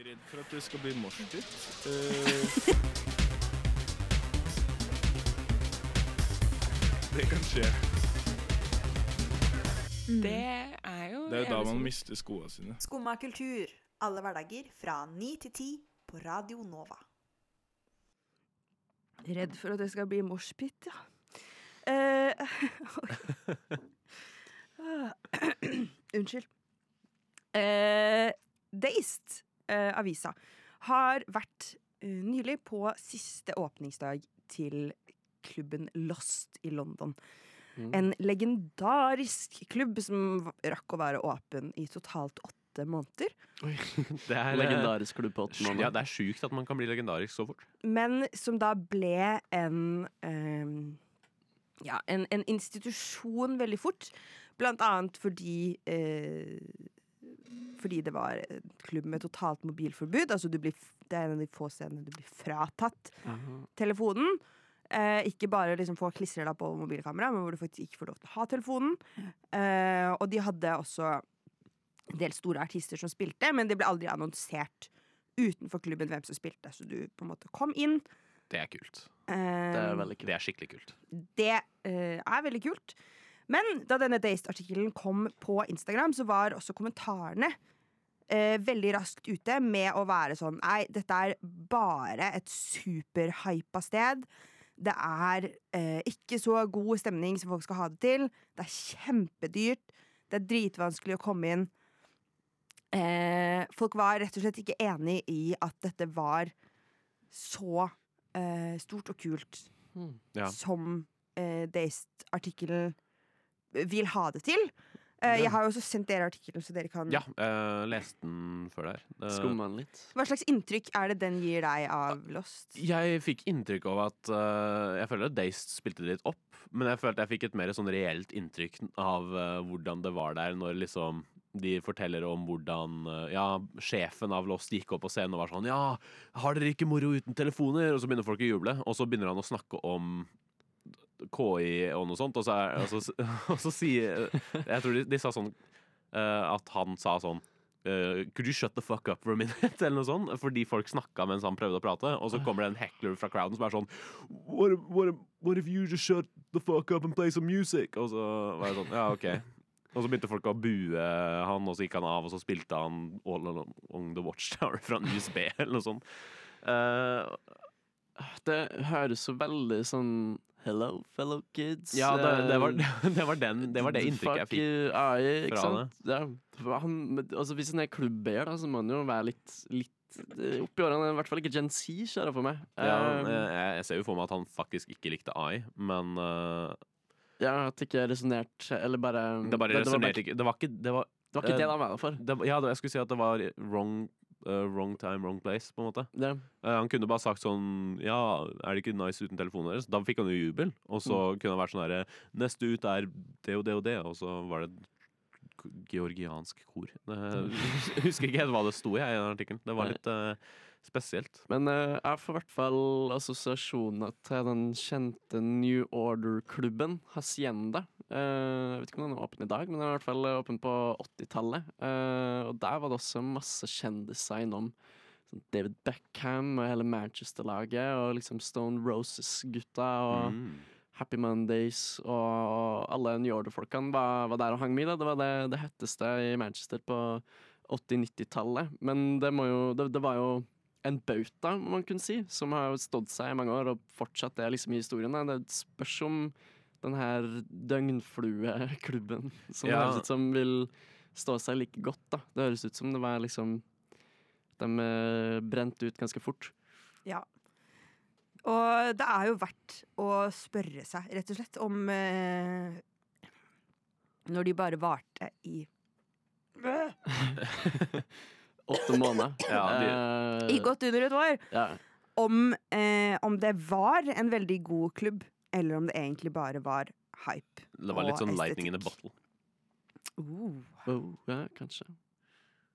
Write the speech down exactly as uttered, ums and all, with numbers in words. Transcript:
Redd for at det skal bli morsdytt. Uh, det kan skje. Mm. Det er jo Det er jo da man mister skoene sine. Skumma kultur, alle hverdager fra ni til ti på Radio Nova. Redd for at det skal bli morspitt, ja. Uh, Unnskyld. Uh, Deist, uh, avisa, har vært uh, nylig på siste åpningsdag til klubben Lost i London. Mm. En legendarisk klubb som rakk å være åpen i totalt åtte måneder. Oi, det er legendarisk klubb på åtte måneder. Ja, det er sykt at man kan bli legendarisk så fort. Men som da ble en, um, ja, en, en institusjon veldig fort, blant annet fordi uh, fordi det var en klubb med totalt mobilforbud. Altså du blir, det er en av de få stedene du blir fratatt uh-huh. telefonen. Eh, ikke bare liksom få klistret deg på mobilkamera, men hvor du faktisk ikke får lov til å ha telefonen. Eh, og de hadde også en del store artister som spilte, men det ble aldri annonsert utenfor klubben hvem som spilte. Så du på en måte kom inn. Det er kult. Eh, det er veldig kult. Det er skikkelig kult. Det eh, er veldig kult. Men da denne Deist-artikkelen kom på Instagram, så var også kommentarene eh, veldig raskt ute med å være sånn, nei, dette er bare et superhypa sted. Det er eh, ikke så god stemning som folk skal ha det til. Det er kjempedyrt. Det er dritvanskelig å komme inn. Eh, folk var rett og slett ikke enig i at dette var så eh, stort og kult mm. ja. som eh, Deist-artikkelen vil ha det til. Uh, jeg har jo også sendt dere artikkelen, så dere kan Ja, uh, leste den før der. Uh, Skumma den litt. Hva slags inntrykk er det den gir deg av Lost? Jeg fikk inntrykk av at uh, jeg føler at Deist spilte det litt opp, men jeg følte jeg fikk et mer sånn reelt inntrykk av uh, hvordan det var der når liksom de forteller om hvordan uh, ja, sjefen av Lost gikk opp på scenen og var sånn, ja, har dere ikke moro uten telefoner? Og så begynner folk å juble, og så begynner han å snakke om K I og noe sånt, og så, er, og så, og så sier jeg tror de, de sa sånn uh, at han sa sånn uh, could you shut the fuck up for a minute, eller noe sånt, fordi folk snakket mens han prøvde å prate, og så kommer det en heckler fra crowden som er sånn what if, what if, what if you just shut the fuck up and play some music, og så var jeg sånn, ja ok, og så begynte folk å bue han, og så gikk han av, og så spilte han All Along the Watchtower fra en U S B eller noe sånt. uh, det høres så veldig sånn hello, fellow kids. Ja, det, det, var, det var den Det var det inntrykket jeg fikk Fuck A I, ikke sant? Ja, han, altså, hvis han er klubbeier, da, så må han jo være litt, litt oppi årene. I hvert fall ikke Gen Z, kjære for meg. Ja, jeg, jeg ser jo for meg at han faktisk ikke likte A I, men uh, ja, at det ikke resonerte, eller bare Det bare resonerte ikke. Det var ikke det var, det var ikke uh, det han var der for. Det, ja, det, jeg skulle si at det var wrong Uh, wrong time, wrong place, på en måte. Yeah. Uh, han kunne bare sagt sånn ja, er det ikke nice uten telefonen deres? Da fikk han jo jubel, og så mm. kunne han vært sånn der neste ut er det og det og det, og så var det georgiansk kor. Jeg husker ikke helt hva det sto i, i den artikkelen. Det var litt uh, spesielt. Men uh, jeg får i hvert fall assosiasjoner til den kjente New Order-klubben Hacienda. Uh, jeg vet ikke om den er åpen i dag, men den er i hvert fall åpen på åttitallet. Uh, og der var det også masse kjendiser innom. Sånn David Beckham og hele Manchester-laget, og liksom Stone Roses-gutta og mm. Happy Mondays, og alle New Order-folkene var, var der og hang med. Da. Det var det, det hetteste i Manchester på åtti-nittitallet. Men det, må jo, det, det var jo en bauta, må man kunne si, som har stått seg i mange år, og fortsatt er liksom i historien. Da. Det spørs om den her døgnflue-klubben, som ja. høres ut som vil stå seg like godt. Da. Det høres ut som det var liksom de brent ut ganske fort. Ja. Og det er jo verdt å spørre seg, rett og slett, om eh, når de bare varte i åtte måneder. Ja, de... I godt under et år. Ja. Om, eh, om det var en veldig god klubb, eller om det egentlig bare var hype. Det var litt sånn estetikk. lightning in a bottle. Uh. Oh, ja, kanskje.